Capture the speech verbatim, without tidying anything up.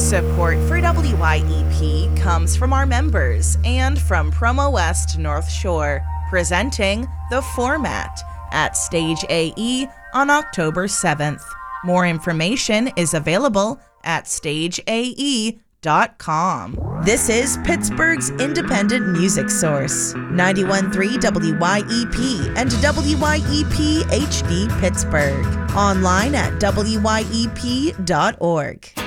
Support for W Y E P comes from our members and from Promo West North Shore, presenting The Format at Stage A E on October seventh. More information is available at stage A E dot com. This is Pittsburgh's independent music source, ninety-one point three W Y E P and W Y E P H D Pittsburgh. Online at W Y E P dot org.